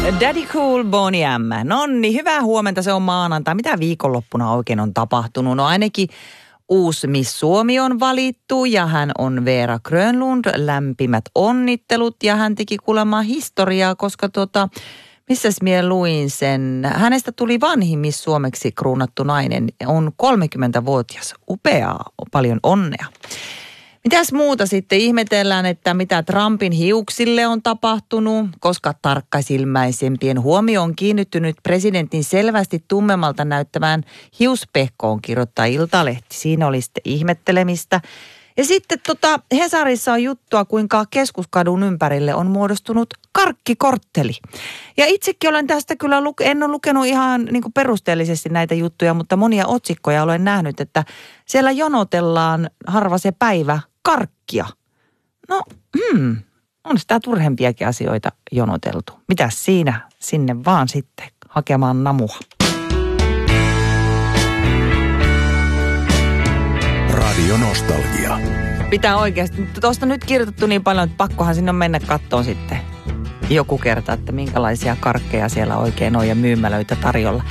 Daddy Cool, Boney M. Nonni, hyvää huomenta, se on maanantai. Mitä viikonloppuna oikein on tapahtunut? No ainakin uusi Miss Suomi on valittu ja hän on Veera Grönlund. Lämpimät onnittelut ja hän teki kuulemma historiaa, koska missäs mie luin sen? Hänestä tuli vanhin Miss Suomeksi kruunattu nainen. On 30-vuotias. Upeaa, paljon onnea. Mitäs muuta sitten ihmetellään, että mitä Trumpin hiuksille on tapahtunut, koska tarkkasilmäisempien huomio on kiinnittynyt presidentin selvästi tummemmalta näyttävään hiuspehkoon, kirjoittaa Iltalehti. Siinä oli sitten ihmettelemistä. Ja sitten Hesarissa on juttua, kuinka Keskuskadun ympärille on muodostunut karkkikortteli. Ja itsekin olen tästä kyllä, en ole lukenut ihan niin kuin perusteellisesti näitä juttuja, mutta monia otsikkoja olen nähnyt, että siellä jonotellaan harva se päivä karkkia. No, on sitä turhempiakin asioita jonoteltu. Mitäs siinä? Sinne vaan sitten hakemaan namua. Radio Nostalgia. Pitää oikeasti. Tuosta nyt kirjoitettu niin paljon, että pakkohan sinne on mennä kattoon sitten joku kerta, että minkälaisia karkkeja siellä oikein on ja myymälöitä tarjolla.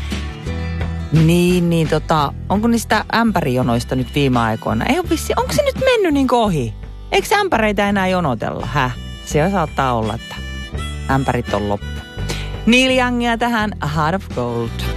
Onko niistä ämpärijonoista nyt viime aikoina? Ei ole vissi, onko se nyt mennyt niin ohi? Eikö ämpäreitä enää jonotella? Se saattaa olla, että ämpärit on loppu. Neil Youngia tähän Heart of Gold.